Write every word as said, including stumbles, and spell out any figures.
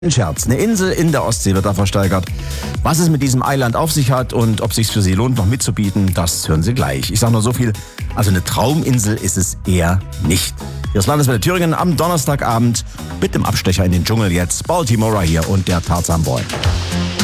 Ein Scherz. Eine Insel in der Ostsee wird da versteigert. Was es mit diesem Eiland auf sich hat und ob es sich für Sie lohnt, noch mitzubieten, das hören Sie gleich. Ich sage nur so viel, also eine Trauminsel ist es eher nicht. Hier ist Landeswelle Thüringen am Donnerstagabend mit dem Abstecher in den Dschungel jetzt. Baltimora hier und der Tarzan Boy.